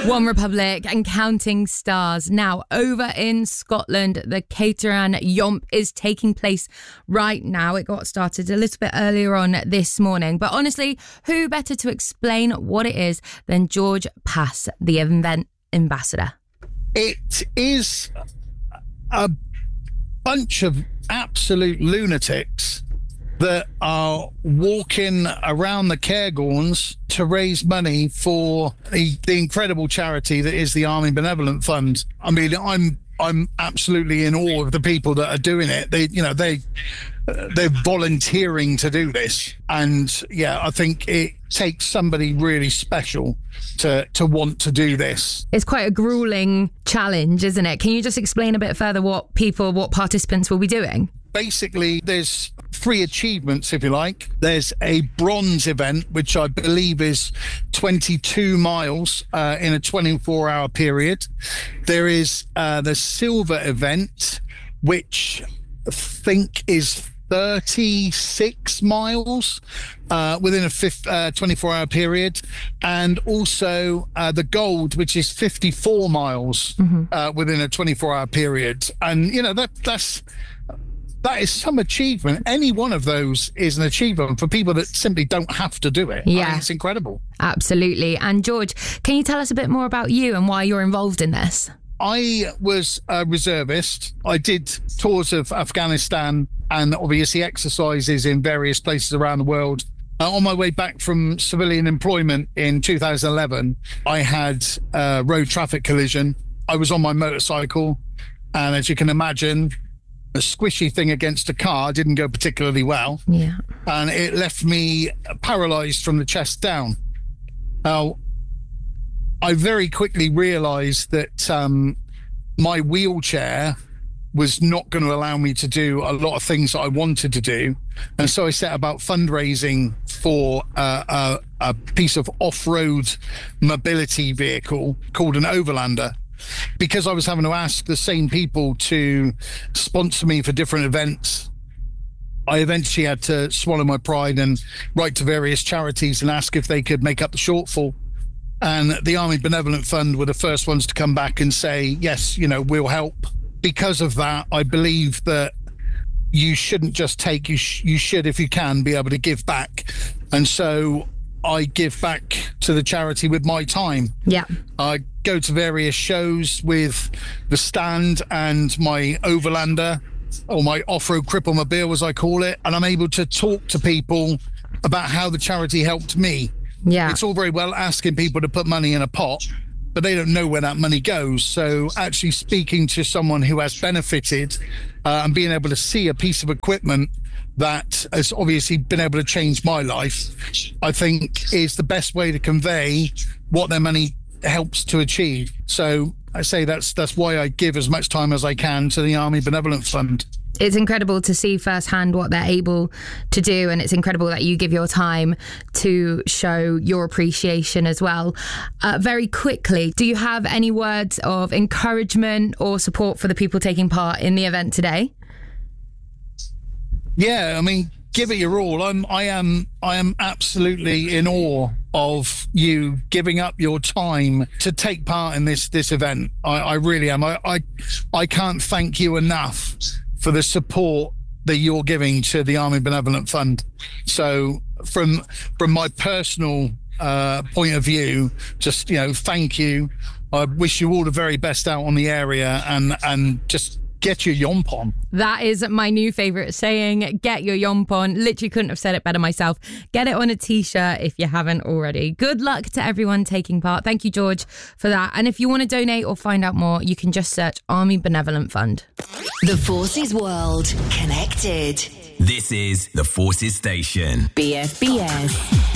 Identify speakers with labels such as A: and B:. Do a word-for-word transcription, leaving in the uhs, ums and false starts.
A: One Republic and Counting Stars. Now, over in Scotland, the Cateran Yomp is taking place right now. It got started a little bit earlier on this morning. But honestly, who better to explain what it is than George Pass, the event ambassador?
B: It is a bunch of absolute lunatics that are walking around the Cairngorms to raise money for the, the incredible charity that is the Army Benevolent Fund. I mean, I'm I'm absolutely in awe of the people that are doing it. They, you know, they they're volunteering to do this, and yeah, I think it takes somebody really special to to want to do this.
A: It's quite a grueling challenge, isn't it? Can you just explain a bit further what people, what participants will be doing?
B: Basically, there's three achievements, if you like. There's a bronze event, which I believe is twenty-two miles uh, in a twenty-four hour period. There is uh, the silver event, which I think is thirty-six miles uh, within a fifth, uh, twenty-four hour period. And also uh, the gold, which is fifty-four miles mm-hmm. uh, within a twenty-four hour period. And, you know, that that's... That is some achievement. Any one of those is an achievement for people that simply don't have to do it.
A: Yeah.
B: I mean, it's incredible.
A: Absolutely. And George, can you tell us a bit more about you and why you're involved in this?
B: I was a reservist. I did tours of Afghanistan and obviously exercises in various places around the world. Uh, on my way back from civilian employment in two thousand eleven, I had a road traffic collision. I was on my motorcycle, and as you can imagine, a squishy thing against a car didn't go particularly well.
A: Yeah.
B: And it left me paralyzed from the chest down. Now, I very quickly realized that um, my wheelchair was not going to allow me to do a lot of things that I wanted to do. And so I set about fundraising for uh, a, a piece of off-road mobility vehicle called an Overlander, because I was having to ask the same people to sponsor me for different events. I eventually had to swallow my pride and write to various charities and ask if they could make up the shortfall. And the Army Benevolent Fund were the first ones to come back and say, yes, you know, we'll help. Because of that, I believe that you shouldn't just take, you, sh- you should, if you can, be able to give back. And so I give back to the charity with my time.
A: Yeah.
B: I go to various shows with the stand and my Overlander, or my off-road cripple mobile, as I call it, and I'm able to talk to people about how the charity helped me.
A: Yeah.
B: It's all very well asking people to put money in a pot, but they don't know where that money goes. So actually speaking to someone who has benefited uh, and being able to see a piece of equipment that has obviously been able to change my life, I think is the best way to convey what their money helps to achieve. So I say that's that's why I give as much time as I can to the Army Benevolent Fund.
A: It's incredible to see firsthand what they're able to do, and it's incredible that you give your time to show your appreciation as well. Uh, very quickly, do you have any words of encouragement or support for the people taking part in the event today?
B: Yeah, I mean, give it your all. I'm, I am, I am absolutely in awe of you giving up your time to take part in this this event. I, I really am. I, I, I can't thank you enough for the support that you're giving to the Army Benevolent Fund. So, from from my personal uh, point of view, just you know, thank you. I wish you all the very best out on the area, and and just get your yomp on.
A: That is my new favourite saying, get your yomp on. Literally couldn't have said it better myself. Get it on a t-shirt if you haven't already. Good luck to everyone taking part. Thank you, George, for that. And if you want to donate or find out more, you can just search Army Benevolent Fund.
C: The Forces World Connected.
D: This is the Forces Station.
C: B F B S.